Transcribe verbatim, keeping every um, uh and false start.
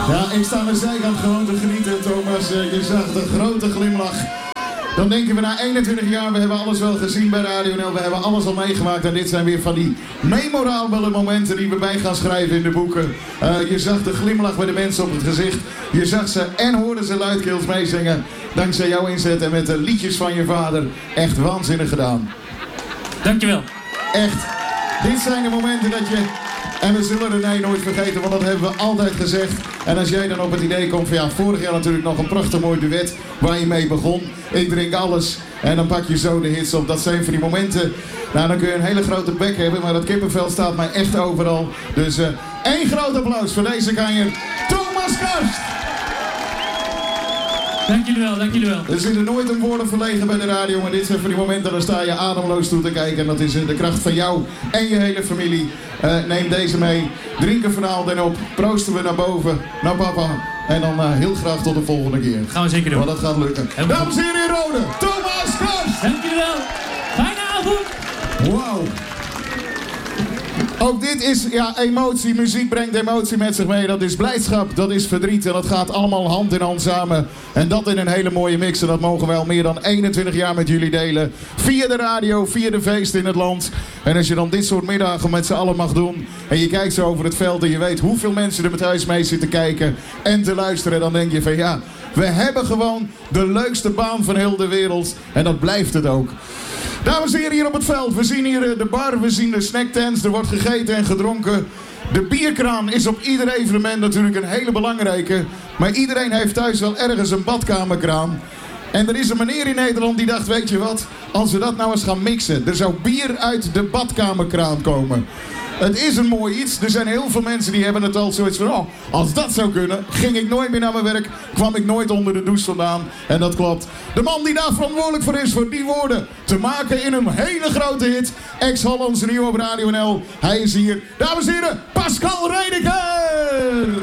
Ja, ik sta aan de zijkant gewoon te genieten, Thomas. Je zag de grote glimlach. Dan denken we na eenentwintig jaar, we hebben alles wel gezien bij Radio N L. We hebben alles al meegemaakt. En dit zijn weer van die memorabele momenten die we bij gaan schrijven in de boeken. Uh, je zag de glimlach bij de mensen op het gezicht. Je zag ze en hoorde ze luidkeels meezingen. Dankzij jouw inzet en met de liedjes van je vader. Echt waanzinnig gedaan. Dankjewel. Echt. Dit zijn de momenten dat je... En we zullen René nooit vergeten, want dat hebben we altijd gezegd. En als jij dan op het idee komt van ja, vorig jaar natuurlijk nog een prachtig mooi duet waar je mee begon. Ik drink alles en dan pak je zo de hits op. Dat zijn van die momenten, nou dan kun je een hele grote bek hebben, maar dat kippenvel staat mij echt overal. Dus uh, één groot applaus voor deze kanjer, Thomas Karst. Dank jullie wel, dank jullie wel. Er zitten nooit een woorden verlegen bij de radio, maar dit zijn van die momenten, dan sta je ademloos toe te kijken. En dat is de kracht van jou en je hele familie. Uh, neem deze mee, drink er vanavond en op, proosten we naar boven, naar papa. En dan uh, heel graag tot de volgende keer. Gaan we zeker doen. Want dat gaat lukken. Helemaal Dames en heren in Rode, Thomas Karst! Dank jullie wel. Fijne avond. Wauw. Ook dit is ja, emotie. Muziek brengt emotie met zich mee. Dat is blijdschap, dat is verdriet. En dat gaat allemaal hand in hand samen. En dat in een hele mooie mix. En dat mogen wij al meer dan eenentwintig jaar met jullie delen. Via de radio, via de feesten in het land. En als je dan dit soort middagen met z'n allen mag doen. En je kijkt zo over het veld en je weet hoeveel mensen er met huis mee zitten kijken. En te luisteren. Dan denk je van ja, we hebben gewoon de leukste baan van heel de wereld. En dat blijft het ook. Dames en heren, hier op het veld. We zien hier de bar, we zien de snacktents. Er wordt gegeten en gedronken. De bierkraan is op ieder evenement natuurlijk een hele belangrijke. Maar iedereen heeft thuis wel ergens een badkamerkraan. En er is een meneer in Nederland die dacht, weet je wat? Als we dat nou eens gaan mixen. Er zou bier uit de badkamerkraan komen. Het is een mooi iets. Er zijn heel veel mensen die hebben het al zoiets van... Oh, als dat zou kunnen, ging ik nooit meer naar mijn werk. Kwam ik nooit onder de douche vandaan. En dat klopt. De man die daar verantwoordelijk voor is, voor die woorden te maken in een hele grote hit. Ex-Hollandse nieuw op Radio N L. Hij is hier. Dames en heren, Pascal Reineke!